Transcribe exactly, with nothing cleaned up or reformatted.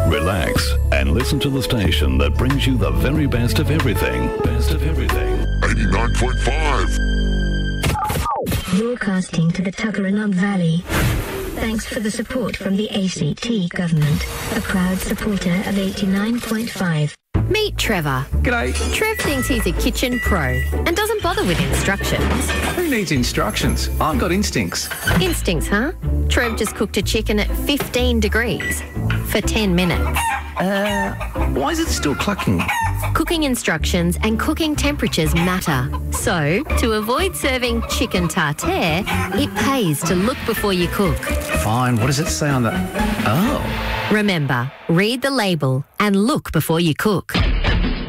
Relax and listen to the station that brings you the very best of everything. Best of everything. eighty-nine point five. Broadcasting to the Tuggeranong Valley. Thanks for the support from the A C T government, a proud supporter of eighty-nine point five. Meet Trevor. G'day. Trev thinks he's a kitchen pro and doesn't bother with instructions. Who needs instructions? I've got instincts. Instincts, huh? Trev just cooked a chicken at fifteen degrees for ten minutes. Uh, why is it still clucking? Cooking instructions and cooking temperatures matter. So, to avoid serving chicken tartare, it pays to look before you cook. Fine, what does it say on the... Oh. Remember, read the label and look before you cook.